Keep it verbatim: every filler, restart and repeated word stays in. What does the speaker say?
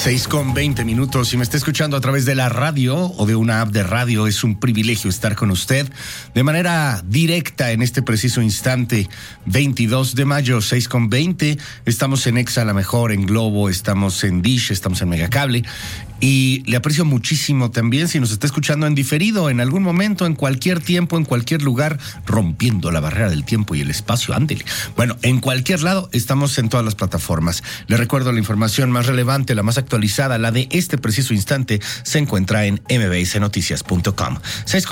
seis con veinte minutos. Si me está escuchando a través de la radio o de una app de radio, es un privilegio estar con usted de manera directa en este preciso instante. veintidós de mayo, seis con veinte. Estamos en Exa, la mejor, en Globo, estamos en Dish, estamos en Megacable. Y le aprecio muchísimo también si nos está escuchando en diferido, en algún momento, en cualquier tiempo, en cualquier lugar, rompiendo la barrera del tiempo y el espacio. Ándele. Bueno, en cualquier lado, estamos en todas las plataformas. Le recuerdo la información más relevante, la más actualizada, la de este preciso instante, se encuentra en m b s noticias punto com.